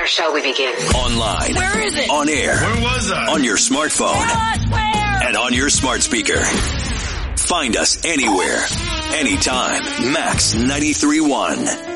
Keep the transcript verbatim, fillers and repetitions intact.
Where shall we begin? Online. Where is it? On air. Where was I? On your smartphone. Tell us where. And on your smart speaker. Find us anywhere, anytime. Max ninety-three point one.